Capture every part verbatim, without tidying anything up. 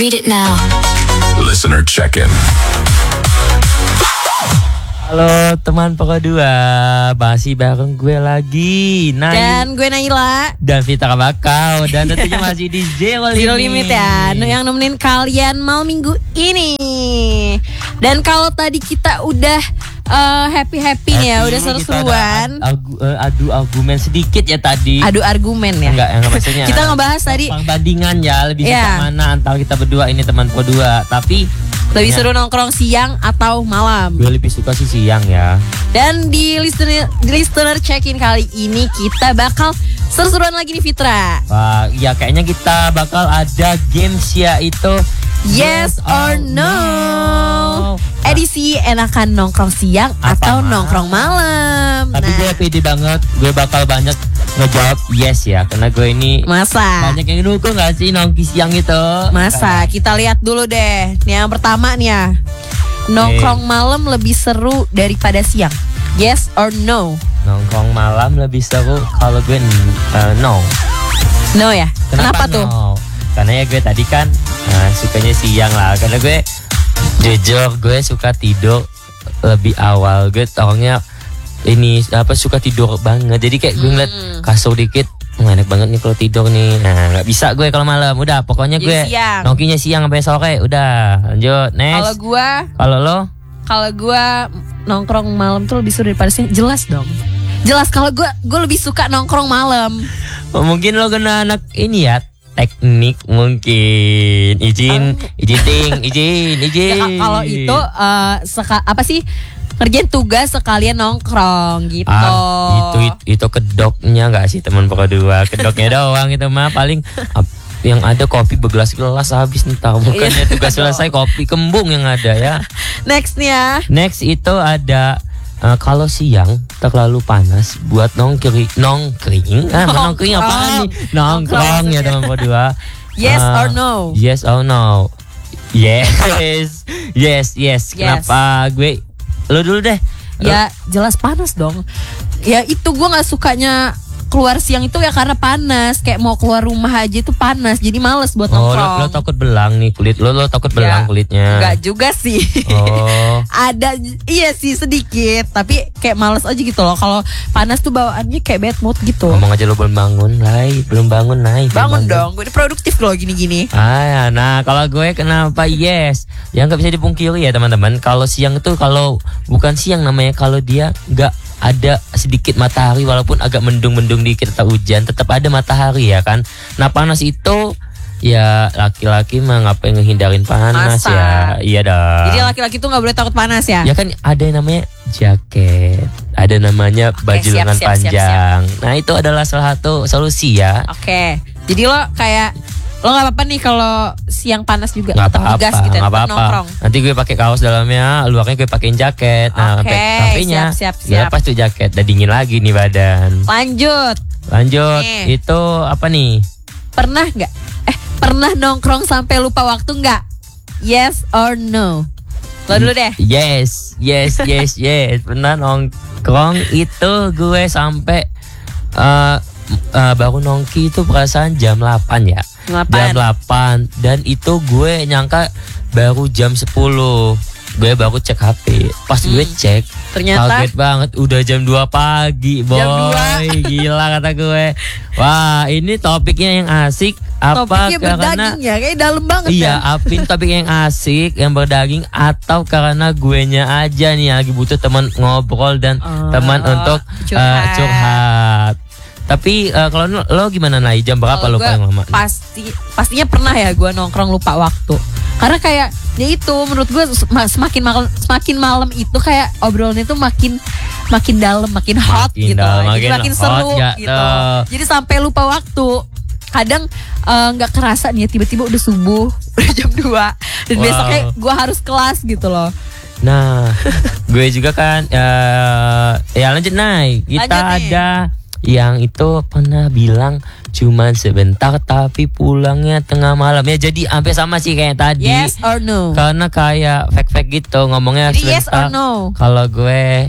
Read it now. Listener check-in. Halo teman Pokok dua, masih bareng gue lagi Nay. Dan gue Naila. Dan Vita Kabakau. Dan tentunya masih di Zero Limit. Zero Limit ya, yang nemenin kalian malam minggu ini. Dan kalau tadi kita udah uh, happy-happy nih ya, udah seru-seruan. Adu, adu argumen sedikit ya tadi. Adu argumen ya. Enggak, enggak maksudnya. Kita ngebahas tadi perbandingan ya, lebih yeah. suka mana antara kita berdua ini teman Pokok dua. Tapi lebih seru nongkrong siang atau malam? Gue lebih suka sih siang ya. Dan di listener, di listener check-in kali ini kita bakal seru-seruan lagi nih Fitra. Wah, ya kayaknya kita bakal ada games yaitu Yes or No. Edisi enakan nongkrong siang Apa atau malam? nongkrong malam. Tapi Nah, gue pede banget, gue bakal banyak ngejawab yes ya. Karena gue ini masa? banyak yang dukung gak sih nongki siang itu. Masa? Kita lihat dulu deh. Nih yang pertama nih ya. Nongkrong malam lebih seru daripada siang. Yes or no? Nongkrong malam lebih seru kalau gue uh, no. No ya? Kenapa, no? tuh? Karena ya gue tadi kan uh, sukanya siang lah. Karena gue jujur gue suka tidur lebih awal. Gue orangnya ini apa suka tidur banget. Jadi kayak gue ngeliat Hmm. kasur dikit, "Oh, enak banget nih kalau tidur nih." Nah, nggak bisa gue kalau malam. Udah, pokoknya Jadi gue siang. nongkinya siang sampai sore. Udah, lanjut next. Kalau gua, Kalau lo? kalau gua nongkrong malam tuh lebih seru daripada siang. Jelas dong. Jelas kalau gua, gua lebih suka nongkrong malam. Oh, mungkin lo kena anak ini ya, teknik mungkin. Izin, izin ting, izin, izin. Ya, kalau itu eh, seka- apa sih? Kerjain tugas sekalian nongkrong gitu. Ah, itu, itu itu kedoknya nggak sih teman Pokok dua? Kedoknya doang itu mah paling ap, yang ada kopi bergelas-gelas habis ntar. Bukannya tugas selesai kopi kembung yang ada ya. Next nih ya. Next itu ada uh, kalau siang terlalu panas buat nongkring nongkring ah nongkring apaan nih nongkrong ya teman Pokok dua. Yes Uh, or no? Yes or no? Yes, yes, yes. Kenapa gue? Lo dulu deh. Ya jelas panas dong. Ya itu gue nggak sukanya keluar siang itu ya karena panas. Kayak mau keluar rumah aja itu panas. Jadi males buat Oh, nongkrong. lo, lo takut belang nih kulit lo, lo takut belang Ya, kulitnya. Enggak juga sih. Oh. Ada iya sih sedikit, tapi kayak males aja gitu loh. Kalau panas tuh bawaannya kayak bad mood gitu. Ngomong aja lo belum bangun, Lai. Belum bangun, Lai. Belum Bangun dong, gue udah produktif loh gini-gini. Ah, nah kalau gue kenapa yes? Yang nggak bisa dipungkiri ya teman-teman. Kalau siang tuh kalau bukan siang namanya kalau dia nggak ada sedikit matahari walaupun agak mendung-mendung dikit atau hujan tetap ada matahari ya kan. Nah panas itu ya laki-laki mah ngapain ngehindarin panas Masa? ya. Iya dong. Jadi laki-laki tuh nggak boleh takut panas ya? Ya kan ada yang namanya jaket, ada namanya baju siap, lengan siap, siap, panjang. Nah itu adalah salah satu solusi ya. Oke, jadi lo kayak lo nggak apa-apa nih kalau siang panas juga Nggak tetap apa-apa, ngegas gitu ya, nggak tetap apa-apa. nongkrong. Nanti gue pakai kaos dalamnya, luarnya gue pakein jaket. Nah, Oke, sampai kafenya, siap, siap, ya siap. lepas tuh jaket, udah dingin lagi nih badan. Lanjut, Lanjut, Nih. itu apa nih? pernah nggak? Eh pernah nongkrong sampai lupa waktu nggak? Yes or no? Lo dulu deh. Yes, yes, yes, yes. Pernah nongkrong itu gue sampai uh, uh, baru nongki itu perasaan jam delapan ya. Delapan. Jam delapan dan itu gue nyangka baru jam sepuluh. Gue baru cek H P. Pas gue cek Ternyata kaget banget udah jam dua pagi, boy. Jam dua. Gila kata gue. Wah, ini topiknya yang asik apa topiknya karena berdaging ya, kayak dalam banget iya, ya. apin topik yang asik, yang berdaging atau karena guenya aja nih lagi butuh teman ngobrol dan Oh, teman untuk curhat. uh, curhat. Tapi uh, kalau lo, lo gimana Nay? Jam berapa Kalau lo gua paling lama? Pasti pastinya pernah ya gue nongkrong lupa waktu. Karena kayak ya itu menurut gue semakin malam semakin malam itu kayak obrolannya itu makin makin dalam, makin hot Makin gitu. dalam, Jadi makin makin hot seru gak gitu. tuh? Jadi sampai lupa waktu. Kadang nggak uh, kerasa nih tiba-tiba udah subuh, udah jam dua dan Wow. besoknya gue harus kelas gitu loh. Nah, gue juga kan uh, ya lanjut Nay. Kita Lanjut nih. ada yang itu pernah bilang cuman sebentar tapi pulangnya tengah malam ya, jadi hampir sama sih kayak tadi. Yes or no? Karena kayak fake-fake gitu ngomongnya Jadi yes sebentar. or no? Kalau gue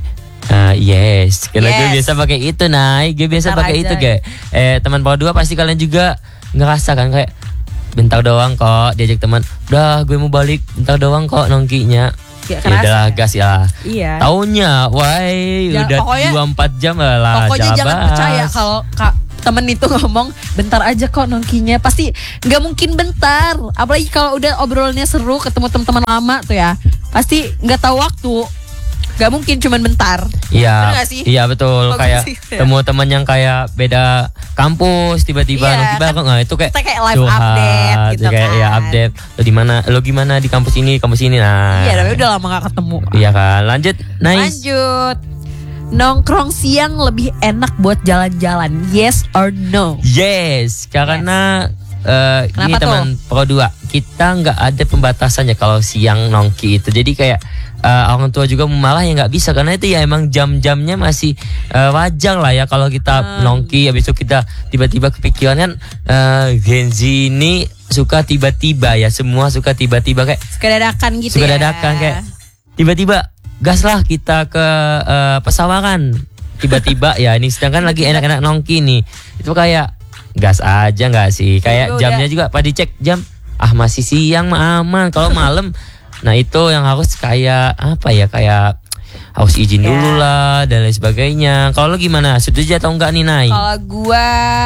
uh, yes, karena gue Yes. biasa pakai itu Nay, gue biasa Ntar pakai aja. itu kayak eh teman Pokok dua pasti kalian juga ngerasa kan kayak bentar doang kok, diajak teman, udah gue mau balik bentar doang kok nongkinya. Ya, Ya udahlah ya. gas ya. Iya. Taunya, why Ya, udah pokoknya- dua empat jam lah. Pokoknya jangan jabas. percaya kalau kak temen itu ngomong bentar aja kok nongkinya, pasti nggak mungkin bentar. Apalagi kalau udah obrolannya seru, ketemu teman-teman lama tuh ya, pasti nggak tahu waktu. Gak mungkin cuman bentar. Iya, Bener gak sih? iya betul. Bagus Kayak sih. temu teman yang kayak beda kampus tiba-tiba, Iya, tiba-tiba kan kok nggak itu kayak kita kayak live curhat, update gitu kayak kan. ya update. Lo di mana? Lo gimana di kampus ini, kampus ini nah. Iya, tapi udah lama gak ketemu. Iya kan. Lanjut, nice. Lanjut. Nongkrong siang lebih enak buat jalan-jalan. Yes or no? Yes, karena eh, ini Kenapa teman Pro dua, kita nggak ada pembatasannya kalau siang nongki itu. Jadi kayak eh, orang tua juga malah yang nggak bisa, karena itu ya emang jam-jamnya masih eh, wajar lah ya kalau kita Hmm. nongki. Habis itu kita tiba-tiba kepikiran kan eh, Gen Z ini suka tiba-tiba ya, semua suka tiba-tiba kayak Suka dadakan gitu suka ya. dadakan kayak tiba-tiba gas lah kita ke eh, Pesawaran tiba-tiba ya, ini sedangkan lagi enak-enak nongki nih, itu kayak gas aja nggak sih, kayak Udah. jamnya juga pada dicek jam, ah masih siang mah aman, kalau malam nah itu yang harus kayak apa ya, kayak harus izin Ya. dulu lah dan lain sebagainya. Kalau lo gimana, setuju atau enggak nih Nay? Kalau gua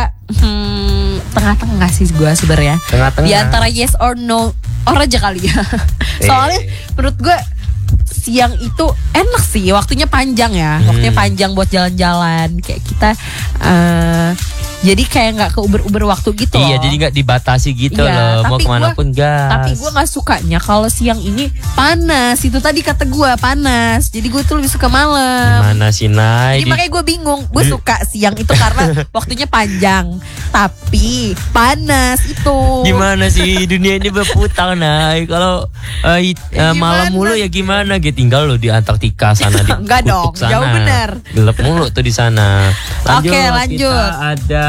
hmm, tengah-tengah sih gua sebenarnya. Tengah-tengah. Di antara yes or no, or aja kali ya. Soalnya menurut gua siang itu enak sih, waktunya panjang ya, Hmm. waktunya panjang buat jalan-jalan. Kayak kita, eh, jadi kayak nggak ke uber-uber waktu gitu Iya, loh. jadi nggak dibatasi gitu Iya, loh, mau tapi kemana gua- pun gas. Tapi gue nggak sukanya kalau siang ini panas. Itu tadi kata gue panas. Jadi gue tuh lebih suka malam. Gimana sih Nay? Jadi Di- makanya gue bingung. Gue suka siang itu karena waktunya panjang, tapi panas itu. Gimana sih dunia ini berputar Nay? Kalau eh, it- Ya eh, malam gimana? mulu ya gimana? Gitu tinggal lo di Antartika sana di Enggak dong, kutub sana. jauh bener. Gelap mulu tuh di sana. Lanjut, Oke, lanjut. Kita ada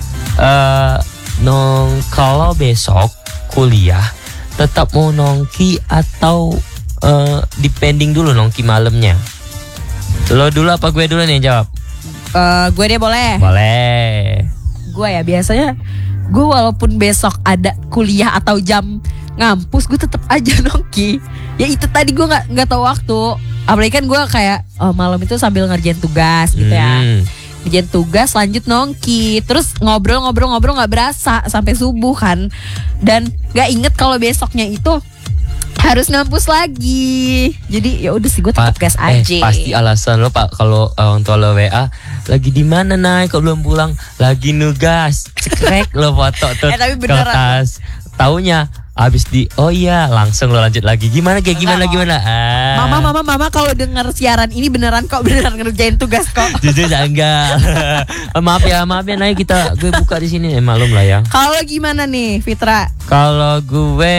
eh nong kalau besok kuliah tetap mau nongki atau eh, depending dulu nongki malamnya. Lo dulu apa gue dulu nih yang jawab? Eh, gue deh boleh. Boleh. Gue ya biasanya gue walaupun besok ada kuliah atau jam ngampus, gue tetap aja nongki. Ya itu tadi gue nggak nggak tahu waktu. Apalagi kan gue kayak oh, malam itu sambil ngerjain tugas gitu ya. Hmm. Ngerjain tugas lanjut nongki, terus ngobrol-ngobrol-ngobrol nggak berasa sampai subuh kan. Dan nggak inget kalau besoknya itu harus ngampus lagi. Jadi ya udah sih gue tetap gas eh, aja. pasti alasan lo Pak kalau orang tua lo W A lagi di mana Nay kok belum pulang, lagi nugas, cekrek lo foto tuh Eh, tapi beneran. kertas, taunya habis di oh iya langsung lo lanjut lagi, gimana kayak gimana Enggak, gimana ah. Mama, mama, mama kalau dengar siaran ini beneran kok, beneran ngerjain tugas kok. jujur ya enggak. maaf ya maaf ya Nay, kita gue buka di sini, eh, malum lah ya. Kalau gimana nih, Fitra? Kalau gue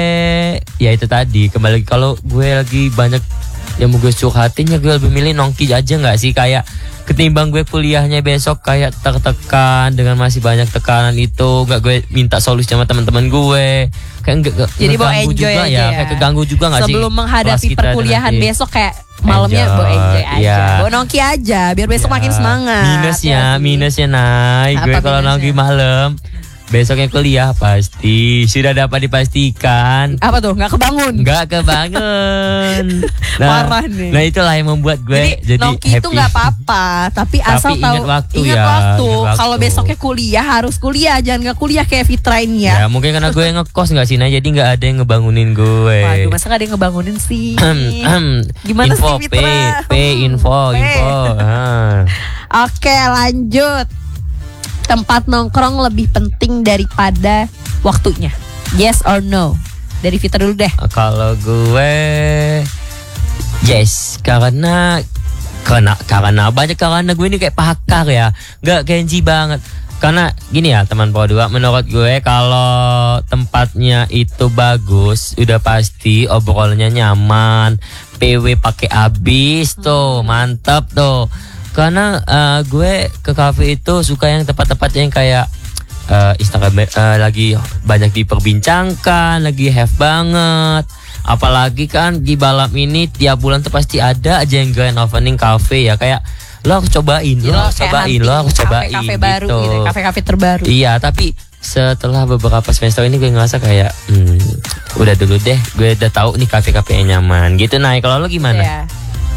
ya itu tadi kembali lagi, kalau gue lagi banyak yang mau gue curhatin ya gue lebih milih nongki aja nggak sih, kayak ketimbang gue kuliahnya besok kayak tertekan dengan masih banyak tekanan itu, nggak gue minta solusi sama teman-teman gue kayak enggak, enggak Jadi bawa ngeganggu enjoy juga aja ya, ya. kayak keganggu juga nggak sih Sebelum kelas menghadapi kita perkuliahan nanti. besok kayak malamnya Enjoy, bawa enjoy aja, iya. bawa nongki aja, biar besok Ya, makin semangat. minusnya Ya sih. minusnya naik gue Apa kalau minusnya? nongki malam besoknya kuliah pasti sudah dapat dipastikan Apa tuh? Nggak kebangun. nggak kebangun. Parah nih. Nah itulah yang membuat gue Jadi, jadi, nongki happy. itu nggak apa-apa, tapi, Tapi asal ingat tahu waktu ingat ya, waktu. ingat waktu. Kalau besoknya kuliah harus kuliah, jangan nggak kuliah kayak Fitra ini Ya ya. mungkin karena gue ngekos nggak sih, nah jadi nggak ada yang ngebangunin gue. Waduh, masa nggak ada yang ngebangunin sih? Gimana info, sih P, Fitra? P, info, P. info. Ah. Oke, lanjut. Tempat nongkrong lebih penting daripada waktunya. Yes or no? Dari Fitra dulu deh. Kalau gue yes, karena karena karena banyak karena gue ini kayak pakar ya, nggak Kenji banget. Karena gini ya teman Pro dua, menurut gue kalau tempatnya itu bagus, udah pasti obrolannya nyaman, P W pakai abis tuh, mantap tuh. Karena eh, gue ke kafe itu suka yang tempat-tempat yang kayak eh, Instagram eh, lagi banyak diperbincangkan, lagi have banget. Apalagi kan di Balam ini tiap bulan tuh pasti ada aja yang grand opening cafe ya, kayak lo harus cobain, lo harus kayak cobain, hunting lo harus cobain kafe-kafe baru gitu. gitu, kafe-kafe terbaru. Iya, tapi setelah beberapa semester ini gue ngerasa kayak hmm, udah dulu deh, gue udah tahu nih kafe-kafe yang nyaman gitu. Nah kalau lo gimana? Iya.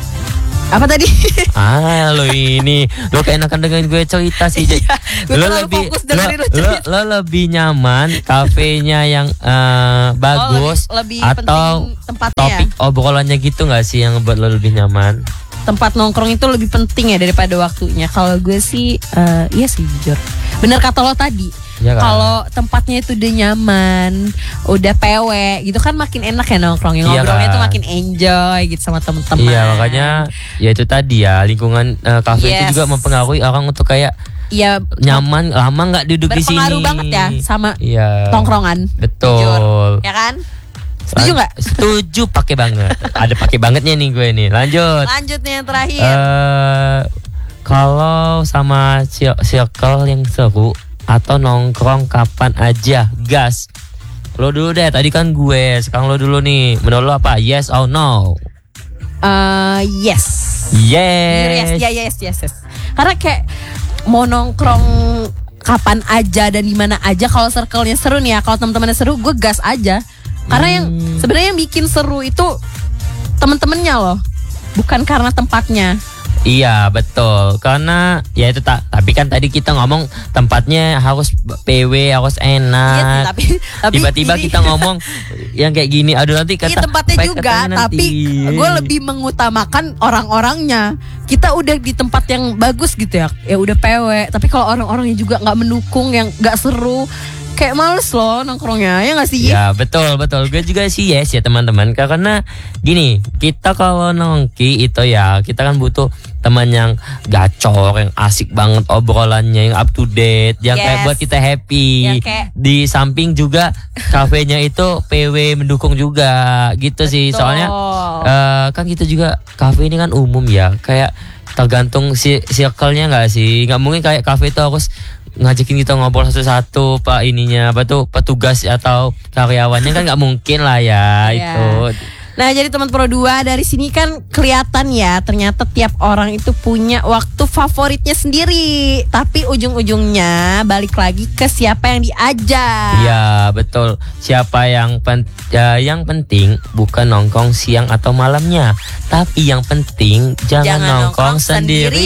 Apa tadi? Ah lo ini lo keenakan dengan gue cerita sih. Iya, gue lo terlalu lebih fokus lo, dengerin lo lo, cerita. lo lebih nyaman kafenya yang eh, bagus Oh, lebih, lebih atau penting tempatnya ya? topik obrolannya gitu nggak sih yang buat lo lebih nyaman? Tempat nongkrong itu lebih penting ya daripada waktunya. Kalau gue sih, eh, iya sih jujur. Bener kata lo tadi. Ya kan? Kalau tempatnya itu udah nyaman, udah P W, gitu kan makin enak ya nongkrongnya. Iya Ngobrolnya kan? tuh makin enjoy gitu sama temen-temen. Iya makanya ya itu tadi ya lingkungan eh, kafe Yes. itu juga mempengaruhi orang untuk kayak Iya, nyaman lama nggak duduk di sini. berpengaruh banget ya sama Iya. tongkrongan. Betul. Jujur. Ya kan? Setuju nggak? Setuju pakai banget. Ada pakai bangetnya nih gue nih. Lanjut. Lanjut nih yang terakhir. Eh kalau sama cir- circle yang seru atau nongkrong kapan aja, gas. Lo dulu deh. Tadi kan gue, sekarang lo dulu nih. Menurut lo apa? Yes or no? Eh, yes. Jujur, yes, Yes. ya yes, yes, yes. Karena kayak mau nongkrong kapan aja dan di mana aja, kalau circle-nya seru nih ya, kalau teman-temannya seru, gue gas aja. Karena yang Hmm. sebenarnya yang bikin seru itu temen-temennya loh, bukan karena tempatnya. Iya betul, karena ya itu tak. Tapi kan tadi kita ngomong tempatnya harus P W, harus Iya sih, enak. tapi tapi Tiba-tiba ini- kita ngomong yang kayak gini, aduh nanti kata. Iya tempatnya baik juga, katanya nanti. tapi gue lebih mengutamakan orang-orangnya. Kita udah di tempat yang bagus gitu ya, ya udah P W. Tapi kalau orang-orangnya juga nggak mendukung, yang nggak seru, kayak males loh nongkrongnya, ya nggak sih? Ya betul betul, gue juga sih yes ya teman-teman. Karena gini, kita kalau nongki itu ya kita kan butuh teman yang gacor, yang asik banget obrolannya, yang up to date, yang kayak Yes. buat kita happy. Yang kayak- Di samping juga kafenya itu P W mendukung juga gitu sih. Betul. Soalnya eh, kan kita juga kafe ini kan umum ya, kayak tergantung si circle-nya nggak sih? Nggak mungkin kayak kafe itu harus ngajakin kita ngobrol satu-satu pak ininya apa tuh petugas atau karyawannya kan nggak mungkin lah ya Iya. itu. Nah, jadi teman Pro dua dari sini kan kelihatan ya, ternyata tiap orang itu punya waktu favoritnya sendiri. Tapi ujung-ujungnya balik lagi ke siapa yang diajak. Iya betul. Siapa yang pen, ya, yang penting bukan nongkrong siang atau malamnya, tapi yang penting jangan, Jangan nongkrong nongkrong sendirian.